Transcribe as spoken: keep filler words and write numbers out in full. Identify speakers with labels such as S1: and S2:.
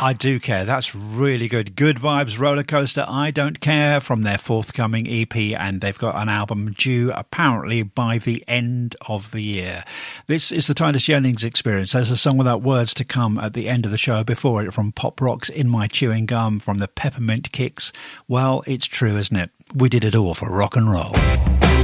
S1: I Do Care. That's really good. Good Vibes Roller Coaster, I Don't Care, from their forthcoming E P, and they've got an album due apparently by the end of the year. This is the Titus Jennings Experience. There's a song without words to come at the end of the show. Before it, from Pop Rock's In My Chewing Gum, from the Peppermint Kicks. Well, it's true, isn't it? We did it all for rock and roll.